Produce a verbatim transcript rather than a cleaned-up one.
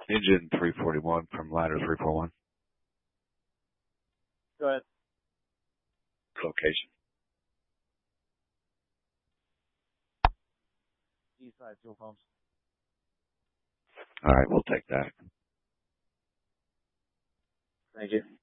Engine three forty-one from ladder three forty-one. Go ahead. Location. East side fuel pumps. All right, we'll take that. Thank you.